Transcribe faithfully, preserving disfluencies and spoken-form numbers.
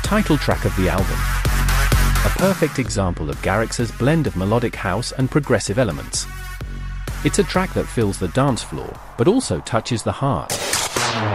title track of the album. A perfect example of Garrix's blend of melodic house and progressive elements. It's a track that fills the dance floor, but also touches the heart.